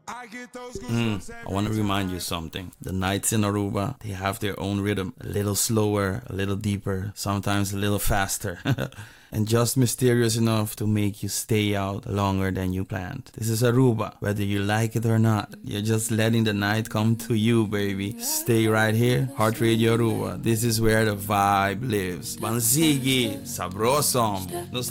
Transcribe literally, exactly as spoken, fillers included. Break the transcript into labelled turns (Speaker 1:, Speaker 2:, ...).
Speaker 1: Mm, I want to remind you something. The nights in Aruba, they have their own rhythm. A little slower, a little deeper, sometimes a little faster. And just mysterious enough to make you stay out longer than you planned. This is Aruba. Whether you like it or not, you're just letting the night come to you, baby. Stay right here. Heart Radio Aruba. This is where the vibe lives. Bansigi, sabrosom.